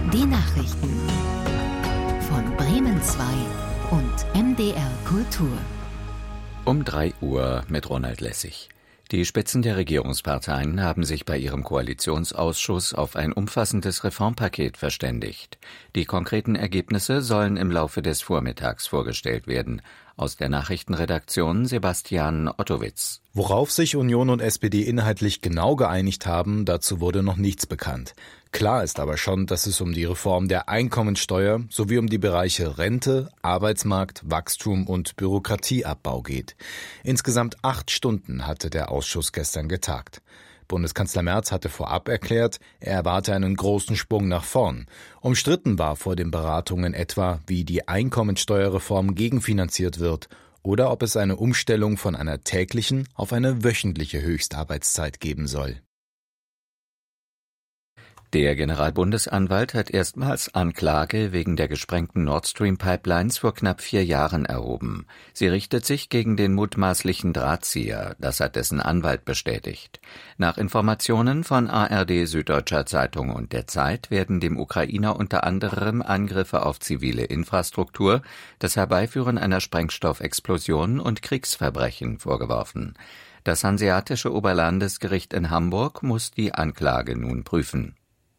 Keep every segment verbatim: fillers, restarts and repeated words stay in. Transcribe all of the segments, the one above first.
Die Nachrichten von Bremen zwei und M D R Kultur. Um drei Uhr mit Ronald Lessig. Die Spitzen der Regierungsparteien haben sich bei ihrem Koalitionsausschuss auf ein umfassendes Reformpaket verständigt. Die konkreten Ergebnisse sollen im Laufe des Vormittags vorgestellt werden. Aus der Nachrichtenredaktion Sebastian Ottowitz. Worauf sich Union und S P D inhaltlich genau geeinigt haben, dazu wurde noch nichts bekannt. Klar ist aber schon, dass es um die Reform der Einkommensteuer sowie um die Bereiche Rente, Arbeitsmarkt, Wachstum und Bürokratieabbau geht. Insgesamt acht Stunden hatte der Ausschuss gestern getagt. Bundeskanzler Merz hatte vorab erklärt, er erwarte einen großen Sprung nach vorn. Umstritten war vor den Beratungen etwa, wie die Einkommensteuerreform gegenfinanziert wird oder ob es eine Umstellung von einer täglichen auf eine wöchentliche Höchstarbeitszeit geben soll. Der Generalbundesanwalt hat erstmals Anklage wegen der gesprengten Nord Stream Pipelines vor knapp vier Jahren erhoben. Sie richtet sich gegen den mutmaßlichen Drahtzieher, das hat dessen Anwalt bestätigt. Nach Informationen von A R D, Süddeutscher Zeitung und der Zeit werden dem Ukrainer unter anderem Angriffe auf zivile Infrastruktur, das Herbeiführen einer Sprengstoffexplosion und Kriegsverbrechen vorgeworfen. Das Hanseatische Oberlandesgericht in Hamburg muss die Anklage nun prüfen.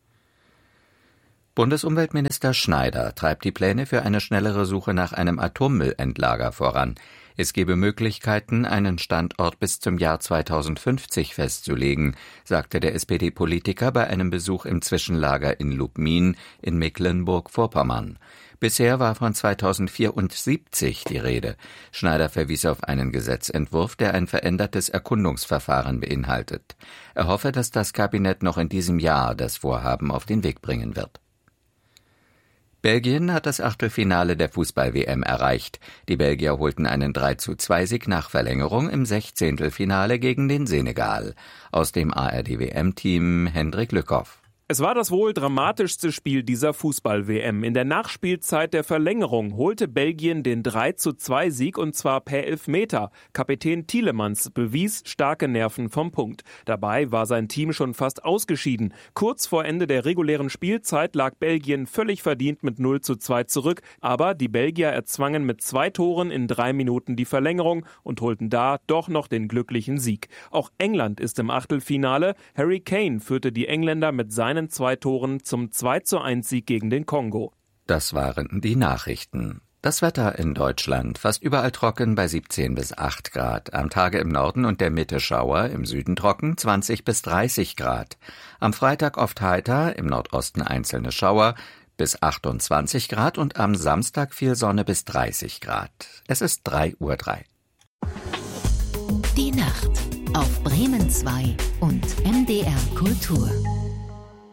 Bundesumweltminister Schneider treibt die Pläne für eine schnellere Suche nach einem Atommüllendlager voran. Es gebe Möglichkeiten, einen Standort bis zum Jahr zweitausendfünfzig festzulegen, sagte der S P D-Politiker bei einem Besuch im Zwischenlager in Lubmin in Mecklenburg-Vorpommern. Bisher war von zweitausendvierundsiebzig die Rede. Schneider verwies auf einen Gesetzentwurf, der ein verändertes Erkundungsverfahren beinhaltet. Er hoffe, dass das Kabinett noch in diesem Jahr das Vorhaben auf den Weg bringen wird. Belgien hat das Achtelfinale der Fußball-W M erreicht. Die Belgier holten einen drei zu zwei Sieg nach Verlängerung im Sechzehntelfinale gegen den Senegal. Aus dem A R D-W M-Team Hendrik Lückhoff. Es war das wohl dramatischste Spiel dieser Fußball-W M. In der Nachspielzeit der Verlängerung holte Belgien den drei zu zwei Sieg und zwar per Elfmeter. Kapitän Tielemans bewies starke Nerven vom Punkt. Dabei war sein Team schon fast ausgeschieden. Kurz vor Ende der regulären Spielzeit lag Belgien völlig verdient mit null zu zwei zurück. Aber die Belgier erzwangen mit zwei Toren in drei Minuten die Verlängerung und holten da doch noch den glücklichen Sieg. Auch England ist im Achtelfinale. Harry Kane führte die Engländer mit seinen zwei Toren zum zwei zu eins Sieg gegen den Kongo. Das waren die Nachrichten. Das Wetter in Deutschland fast überall trocken bei siebzehn bis acht Grad. Am Tage im Norden und der Mitte Schauer, im Süden trocken zwanzig bis dreißig Grad. Am Freitag oft heiter, im Nordosten einzelne Schauer bis achtundzwanzig Grad und am Samstag viel Sonne bis dreißig Grad. Es ist drei Uhr drei. Die Nacht auf Bremen zwei und M D R Kultur.